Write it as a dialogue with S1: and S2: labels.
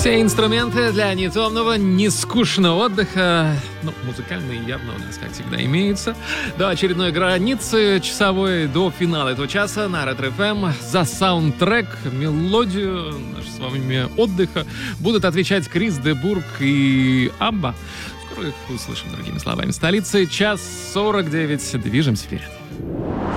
S1: Все инструменты для нетомного, нескучного отдыха, музыкальные явно у нас, как всегда, имеются. До очередной границы часовой, до финала этого часа на Ретро-ФМ за саундтрек, мелодию нашего с вами отдыха будут отвечать Крис де Бург и Абба. Скоро их услышим другими словами. Столица, час 49. Движемся вперед.